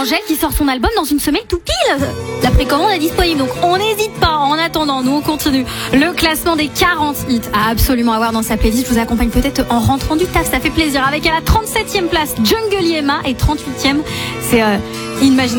Angèle qui sort son album dans une semaine tout pile. La précommande est disponible, donc on n'hésite pas. En attendant, nous on continue le classement des 40 hits à absolument avoir dans sa playlist. Je vous accompagne peut-être en rentrant du taf, ça fait plaisir. Avec à la 37e place, Jungle Yema, et 38e, c'est Imagine.